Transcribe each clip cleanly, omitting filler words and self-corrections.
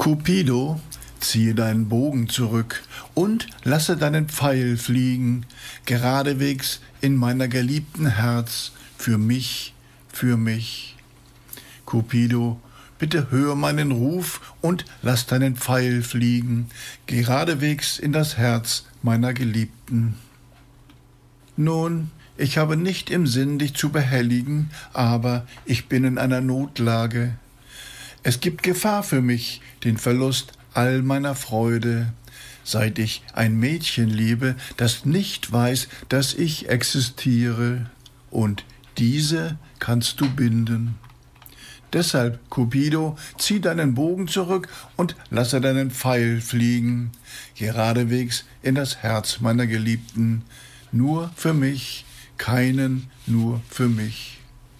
Cupido, ziehe deinen Bogen zurück und lasse deinen Pfeil fliegen, geradewegs in meiner geliebten Herz, für mich, für mich. Cupido, bitte hör meinen Ruf und lass deinen Pfeil fliegen, geradewegs in das Herz meiner Geliebten. Nun, ich habe nicht im Sinn, dich zu behelligen, aber ich bin in einer Notlage. Es gibt Gefahr für mich, den Verlust all meiner Freude, seit ich ein Mädchen liebe, das nicht weiß, dass ich existiere, und diese kannst du binden. Deshalb, Cupido, zieh deinen Bogen zurück und lasse deinen Pfeil fliegen, geradewegs in das Herz meiner Geliebten, nur für mich, keinen nur für mich.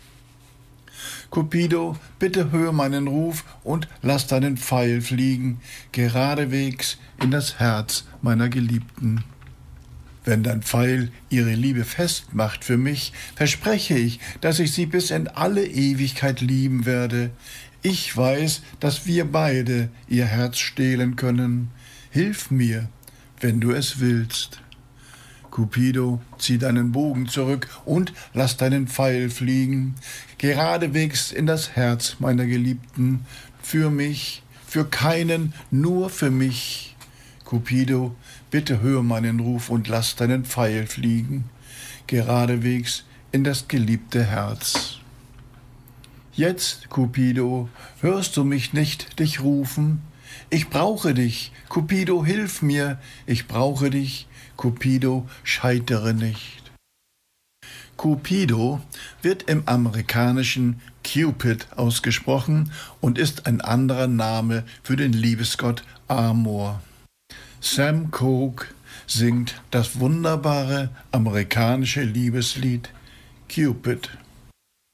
Cupido, bitte hör meinen Ruf und lass deinen Pfeil fliegen, geradewegs in das Herz meiner Geliebten. Wenn dein Pfeil ihre Liebe festmacht für mich, verspreche ich, dass ich sie bis in alle Ewigkeit lieben werde. Ich weiß, dass wir beide ihr Herz stehlen können. Hilf mir, wenn du es willst. Cupido, zieh deinen Bogen zurück und lass deinen Pfeil fliegen, geradewegs in das Herz meiner Geliebten, für mich, für keinen, nur für mich. Cupido, bitte hör meinen Ruf und lass deinen Pfeil fliegen, geradewegs in das geliebte Herz. Jetzt, Cupido, hörst du mich nicht dich rufen? Ich brauche dich, Cupido, hilf mir, ich brauche dich, Cupido, scheitere nicht. Cupido wird im Amerikanischen Cupid ausgesprochen und ist ein anderer Name für den Liebesgott Amor. Sam Cooke singt das wunderbare amerikanische Liebeslied Cupid.